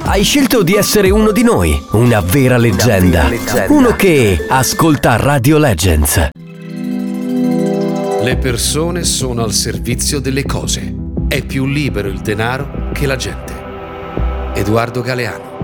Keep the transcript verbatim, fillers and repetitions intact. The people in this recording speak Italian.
Hai scelto di essere uno di noi, una vera leggenda, Una vera leggenda. uno che ascolta Radio Legends. Le persone sono al servizio delle cose. È più libero il denaro che la gente. Edoardo Galeano.